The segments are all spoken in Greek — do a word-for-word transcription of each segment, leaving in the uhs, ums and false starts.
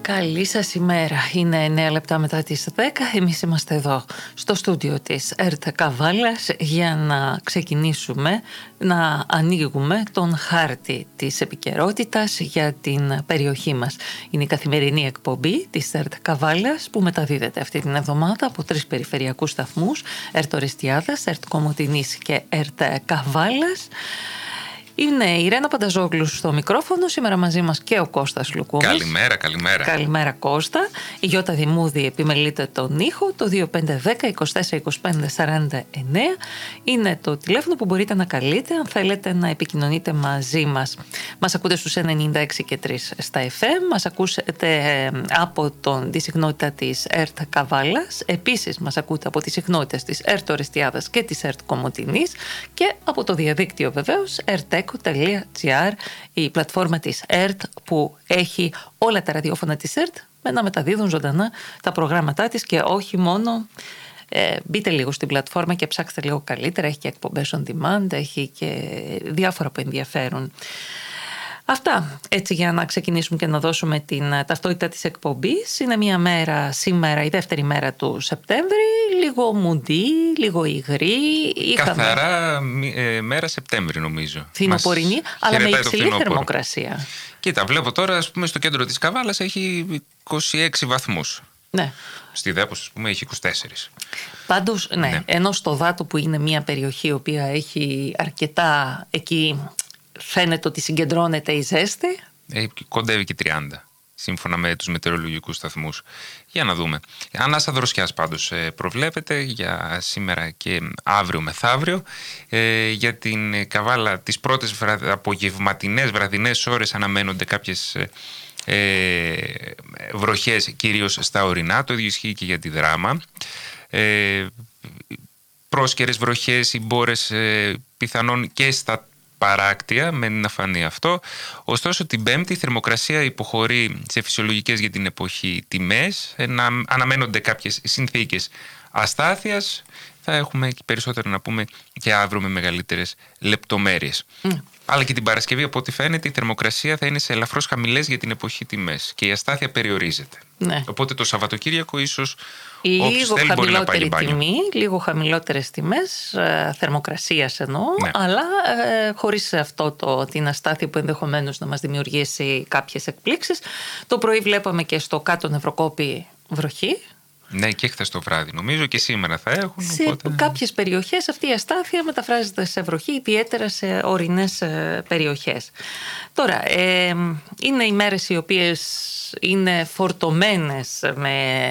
Καλή σας ημέρα. Είναι εννέα λεπτά μετά τις δέκα. Εμείς είμαστε εδώ στο στούντιο της ΕΡΤ Καβάλας για να ξεκινήσουμε να ανοίγουμε τον χάρτη της επικαιρότητας για την περιοχή μας. Είναι η καθημερινή εκπομπή της ΕΡΤ Καβάλας που μεταδίδεται αυτή την εβδομάδα από τρεις περιφερειακούς σταθμούς, ΕΡΤ Ορεστιάδας, ΕΡΤ Κομοτηνής και ΕΡΤ Καβάλας. Είναι η Ρένα Πανταζόγλου στο μικρόφωνο, σήμερα μαζί μας και ο Κώστας Λουκούμης. Καλημέρα, καλημέρα. Καλημέρα Κώστα. Η Γιώτα Δημούδη επιμελείται τον ήχο, το δύο πέντε ένα μηδέν δύο τέσσερα δύο πέντε σαράντα εννέα. Είναι το τηλέφωνο που μπορείτε να καλείτε αν θέλετε να επικοινωνείτε μαζί μας. Μας ακούτε στους ενενήντα έξι και τρία στα εφ εμ, μας ακούσετε από τον, τη συχνότητα της ΕΡΤ Καβάλας, επίσης μας ακούτε από τις συχνότητες της ΕΡΤ Ορεστιάδας και της ΕΡΤ Κομοτηνής και από το διαδίκτυο βεβαίως ερτέκο τελεία τζι άρ, η πλατφόρμα της ΕΡΤ που έχει όλα τα ραδιόφωνα της ΕΡΤ με να μεταδίδουν ζωντανά τα προγράμματά της και όχι μόνο. Ε, μπείτε λίγο στην πλατφόρμα και ψάξτε λίγο καλύτερα, έχει και εκπομπές on demand, έχει και διάφορα που ενδιαφέρουν. Αυτά έτσι για να ξεκινήσουμε και να δώσουμε την ταυτότητα της εκπομπής. Είναι μια μέρα σήμερα, η δεύτερη μέρα του Σεπτέμβρη, λίγο μουντή, λίγο υγρή. Καθαρά ε, μέρα Σεπτέμβρη νομίζω. Φθινοπορεινή, αλλά με υψηλή θερμοκρασία. Κοίτα, βλέπω τώρα ας πούμε, στο κέντρο της Καβάλας έχει είκοσι έξι βαθμούς. Ναι. Στη Δέπος ας πούμε έχει είκοσι τέσσερα. Πάντως, ναι, ναι. Ενώ στο Δάτο που είναι μια περιοχή η οποία έχει αρκετά εκεί... Φαίνεται ότι συγκεντρώνεται η ζέστη. Ε, κοντεύει και τριάντα, σύμφωνα με τους μετεωρολογικούς σταθμούς. Για να δούμε. Ανάσα δροσιάς πάντως προβλέπεται για σήμερα και αύριο μεθαύριο. Ε, για την Καβάλα τις πρώτες βραδ... απογευματινές βραδινές ώρες αναμένονται κάποιες ε, βροχές, κυρίως στα ορεινά. Το ίδιο ισχύει και για τη Δράμα. Ε, πρόσκαιρες βροχές ή μπόρες ε, πιθανόν και στα παράκτια, μένει να φανεί αυτό. Ωστόσο την Πέμπτη η θερμοκρασία υποχωρεί σε φυσιολογικές για την εποχή τιμές, να αναμένονται κάποιες συνθήκες αστάθειας. Θα έχουμε περισσότερο να πούμε και αύριο με μεγαλύτερες λεπτομέρειες. Mm. Αλλά και την Παρασκευή, από ό,τι φαίνεται, η θερμοκρασία θα είναι σε ελαφρώς χαμηλές για την εποχή τιμές και η αστάθεια περιορίζεται. Ναι. Οπότε το Σαββατοκύριακο ίσως λίγο χαμηλότερη τιμή, λίγο χαμηλότερες τιμές, ε, θερμοκρασίας εννοώ, ναι. Αλλά ε, χωρίς αυτό το, την αστάθεια που ενδεχομένως να μας δημιουργήσει κάποιες εκπλήξεις. Το πρωί βλέπαμε και στο κάτω Νευροκόπη βροχή. Ναι, και χθες το βράδυ νομίζω και σήμερα θα έχουν. Σε οπότε... κάποιες περιοχές αυτή η αστάθεια μεταφράζεται σε βροχή, ιδιαίτερα σε ορεινές περιοχές. Τώρα, ε, είναι οι μέρες οι οποίες είναι φορτωμένες με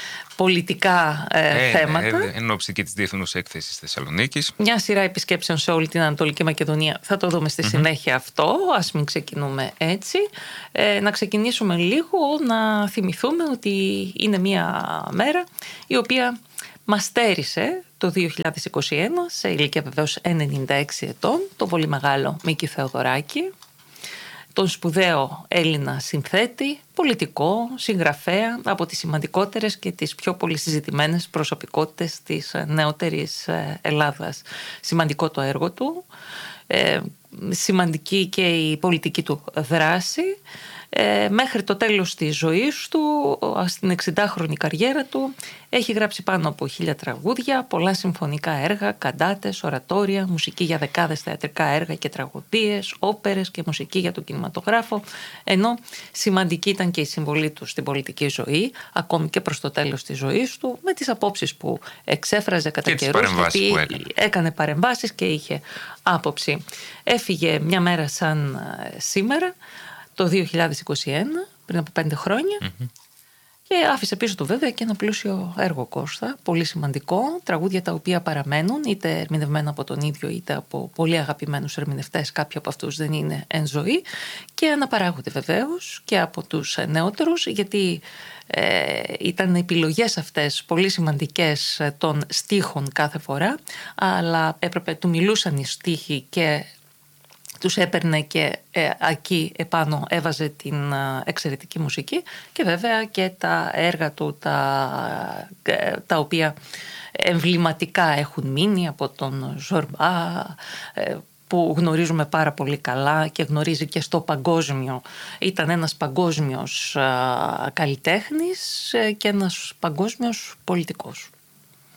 πολιτικά ε, ε, θέματα. Ε, εν ώψη και της Διεθνούς Έκθεσης Θεσσαλονίκης. Μια σειρά επισκέψεων σε όλη την Ανατολική Μακεδονία. Θα το δούμε στη mm-hmm. συνέχεια αυτό. Ας μην ξεκινούμε έτσι. Ε, να ξεκινήσουμε λίγο να θυμηθούμε ότι είναι μια μέρα η οποία μας στέρισε το δύο χιλιάδες είκοσι ένα σε ηλικία βεβαίως ενενήντα έξι ετών το πολύ μεγάλο Μίκη Θεοδωράκη, τον σπουδαίο Έλληνα συνθέτη, πολιτικό, συγγραφέα, από τις σημαντικότερες και τις πιο πολύ συζητημένες προσωπικότητες της νεότερης Ελλάδας. Σημαντικό το έργο του, ε, σημαντική και η πολιτική του δράση. Ε, μέχρι το τέλος της ζωής του, στην εξηντάχρονη καριέρα του, έχει γράψει πάνω από χίλια τραγούδια, πολλά συμφωνικά έργα, καντάτες, ορατόρια, μουσική για δεκάδες θεατρικά έργα και τραγωδίες, όπερες και μουσική για τον κινηματογράφο, ενώ σημαντική ήταν και η συμβολή του στην πολιτική ζωή, ακόμη και προς το τέλος της ζωής του, με τις απόψεις που εξέφραζε κατά καιρούς, γιατί έκανε. έκανε παρεμβάσεις και είχε άποψη. Έφυγε μια μέρα σαν σήμερα, το δύο χιλιάδες είκοσι ένα, πριν από πέντε χρόνια, mm-hmm. και άφησε πίσω του βέβαια και ένα πλούσιο έργο, Κώστα, πολύ σημαντικό, τραγούδια τα οποία παραμένουν, είτε ερμηνευμένα από τον ίδιο είτε από πολύ αγαπημένους ερμηνευτές, κάποιοι από αυτούς δεν είναι εν ζωή, και αναπαράγονται βεβαίως και από τους νεότερους, γιατί ε, ήταν επιλογές αυτές πολύ σημαντικές των στίχων κάθε φορά, αλλά έπρεπε, του μιλούσαν οι στίχοι και τους έπαιρνε και ε, εκεί επάνω έβαζε την ε, εξαιρετική μουσική, και βέβαια και τα έργα του τα, ε, τα οποία εμβληματικά έχουν μείνει, από τον Ζορμπά, ε, που γνωρίζουμε πάρα πολύ καλά και γνωρίζει και στο παγκόσμιο. Ήταν ένας παγκόσμιος α, καλλιτέχνης και ένας παγκόσμιος πολιτικός.